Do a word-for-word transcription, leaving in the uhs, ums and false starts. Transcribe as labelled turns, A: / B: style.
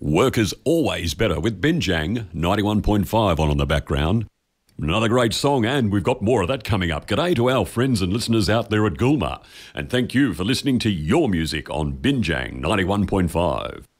A: Work is always better with Binjang, ninety-one point five on in the background. Another great song, and we've got more of that coming up. G'day to our friends and listeners out there at Gulma, and thank you for listening to your music on Binjang ninety-one point five.